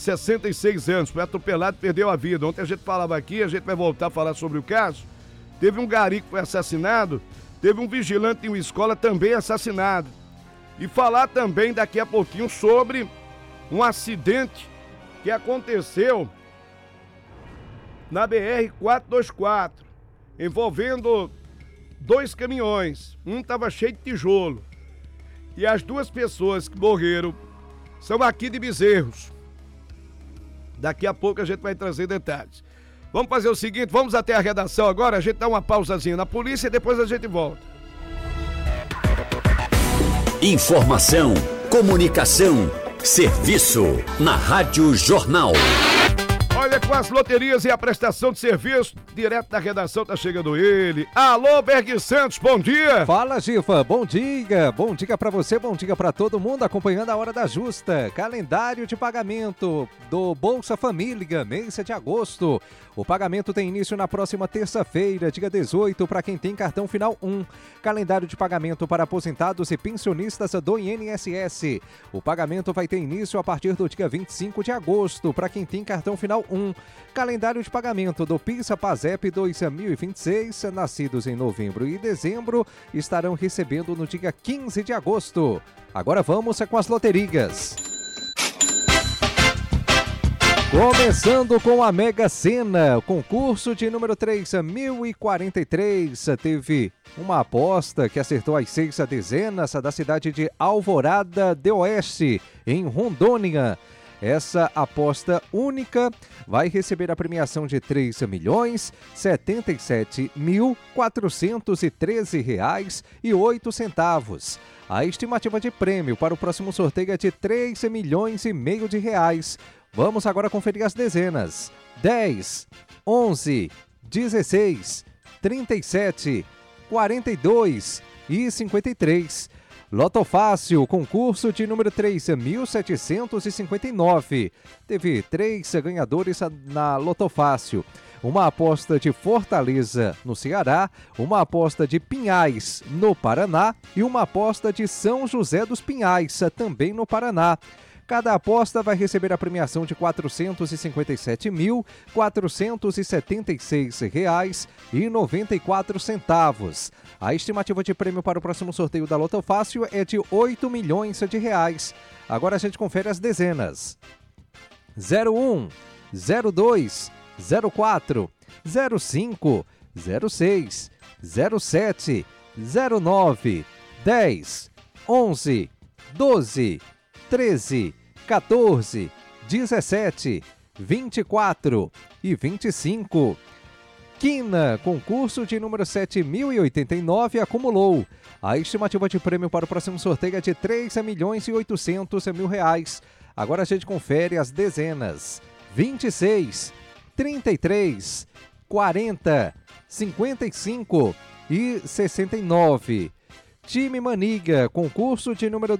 66 anos, foi atropelado e perdeu a vida. Ontem a gente falava aqui, a gente vai voltar a falar sobre o caso. Teve um gari que foi assassinado, teve um vigilante em uma escola também assassinado. E falar também daqui a pouquinho sobre um acidente que aconteceu na BR-424, envolvendo 2 caminhões. Um estava cheio de tijolo. E as 2 pessoas que morreram são aqui de Bezerros. Daqui a pouco a gente vai trazer detalhes. Vamos fazer o seguinte, vamos até a redação agora, a gente dá uma pausazinha na polícia e depois a gente volta. Informação, comunicação, serviço na Rádio Jornal. Olha, com as loterias e a prestação de serviço, direto da redação tá chegando ele. Alô, Berg Santos, bom dia! Fala, Gifa, bom dia pra você, bom dia pra todo mundo acompanhando a Hora da Justa. Calendário de pagamento do Bolsa Família, mês de agosto. O pagamento tem início na próxima terça-feira, dia 18, para quem tem cartão final 1. Calendário de pagamento para aposentados e pensionistas do INSS. O pagamento vai ter início a partir do dia 25 de agosto, para quem tem cartão final 1. Calendário de pagamento do PIS/PASEP 2026, nascidos em novembro e dezembro, estarão recebendo no dia 15 de agosto. Agora vamos com as loterias. Começando com a Mega Sena, o concurso de número 3043, teve uma aposta que acertou as 6 dezenas da cidade de Alvorada do Oeste, em Rondônia. Essa aposta única vai receber a premiação de R$ 3.077.413,08. A estimativa de prêmio para o próximo sorteio é de R$ 3,5 milhões. Vamos agora conferir as dezenas. 10, 11, 16, 37, 42 e 53. Loto Fácil, concurso de número 3.759. Teve 3 ganhadores na Loto Fácil. Uma aposta de Fortaleza, no Ceará, uma aposta de Pinhais, no Paraná, e uma aposta de São José dos Pinhais, também no Paraná. Cada aposta vai receber a premiação de R$ 457.476,94. A estimativa de prêmio para o próximo sorteio da Loto Fácil é de R$ 8 milhões. Agora a gente confere as dezenas. 01, 02, 04, 05, 06, 07, 09, 10, 11, 12, 13, 14, 17, 24 e 25. Quina, concurso de número 7.089, acumulou. A estimativa de prêmio para o próximo sorteio é de R$ 3.800.000. Agora a gente confere as dezenas. 26, 33, 40, 55 e 69. Time Maniga, concurso de número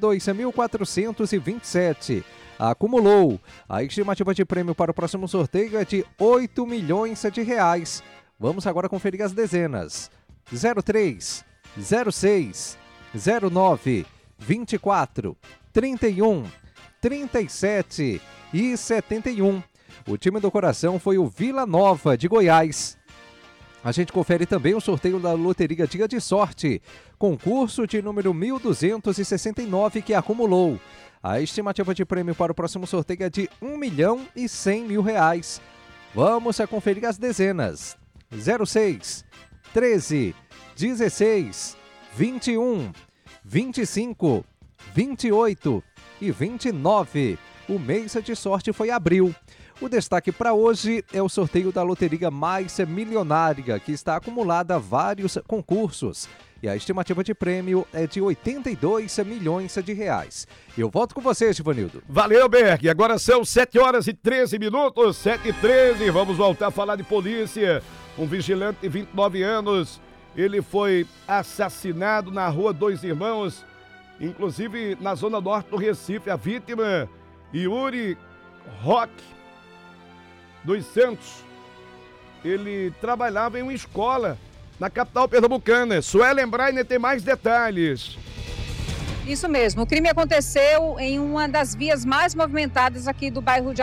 2.427, acumulou. A estimativa de prêmio para o próximo sorteio é de R$ 8 milhões. Vamos agora conferir as dezenas. 03, 06, 09, 24, 31, 37 e 71. O time do coração foi o Vila Nova de Goiás. A gente confere também o sorteio da Loteria Dia de Sorte, concurso de número 1.269 que acumulou. A estimativa de prêmio para o próximo sorteio é de R$ 1.100.000. Vamos a conferir as dezenas. 06, 13, 16, 21, 25, 28 e 29. O mês de sorte foi abril. O destaque para hoje é o sorteio da Loteria Mais Milionária, que está acumulada a vários concursos. E a estimativa de prêmio é de R$ 82 milhões. Eu volto com você, Givanildo. Valeu, Berg. Agora são 7h13, 7h13. Vamos voltar a falar de polícia. Um vigilante de 29 anos, ele foi assassinado na Rua Dois Irmãos, inclusive na zona norte do Recife. A vítima, Yuri Roque dos Santos, ele trabalhava em uma escola na capital pernambucana. Suelen Brainer tem mais detalhes. Isso mesmo, o crime aconteceu em uma das vias mais movimentadas aqui do bairro de